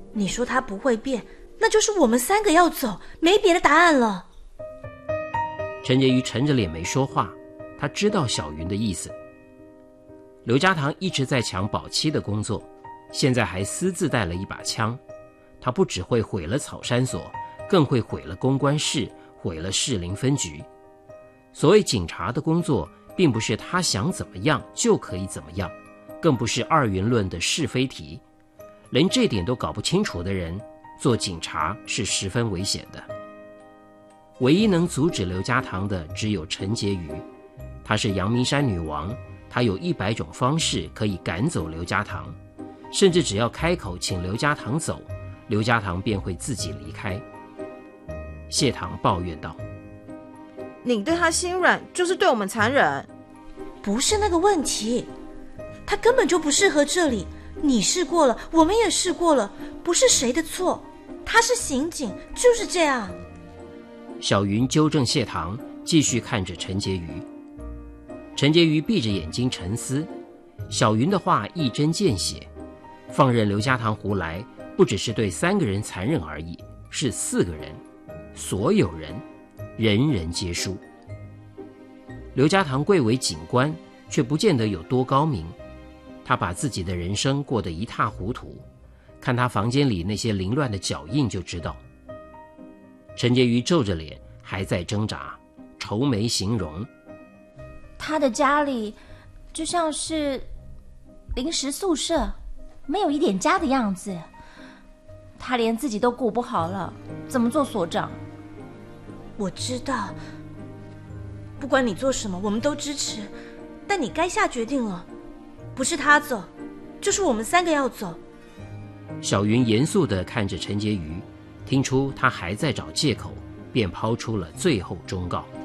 你说他不会变，那就是我们3个要走，没别的答案了。 陈洁瑜沉着脸没说话，他知道小云的意思。刘家堂一直在抢保期的工作，现在还私自带了一把枪，他不只会毁了草山所，更会毁了公关室，毁了士林分局。所谓警察的工作，并不是他想怎么样就可以怎么样，更不是二元论的是非题。连这点都搞不清楚的人，做警察是十分危险的。唯一能阻止刘家堂的只有陈洁瑜，她是阳明山女王，她有100种方式可以赶走刘家堂，甚至只要开口请刘家堂走，刘家堂便会自己离开。谢堂抱怨道： 你对他心软，就是对我们残忍。 不是那个问题，他根本就不适合这里，你试过了，我们也试过了，不是谁的错，他是刑警，就是这样。 小云纠正谢堂，继续看着陈洁瑜。陈洁瑜闭着眼睛沉思，小云的话一针见血，放任刘家堂胡来，不只是对3个人残忍而已，是4个人，所有人，人人皆输。刘家堂贵为警官，却不见得有多高明，他把自己的人生过得一塌糊涂，看他房间里那些凌乱的脚印就知道。陈洁瑜皱着脸，还在挣扎，愁眉形容： 他的家里就像是临时宿舍，没有一点家的样子。他连自己都顾不好了，怎么做所长？ 我知道，不管你做什么，我们都支持，但你该下决定了，不是他走，就是我们3个要走。 小云严肃地看着陈洁瑜，听出他还在找借口，便抛出了最后忠告。